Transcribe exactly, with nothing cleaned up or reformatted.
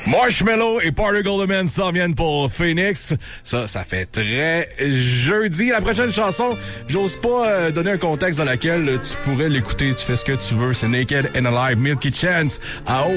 Marshmello et Party Goldman s'en viennent pour Phoenix. Ça, ça fait très jeudi. La prochaine chanson, j'ose pas euh, donner un contexte dans lequel tu pourrais l'écouter. Tu fais ce que tu veux. C'est Naked and Alive, Milky Chance. À haut.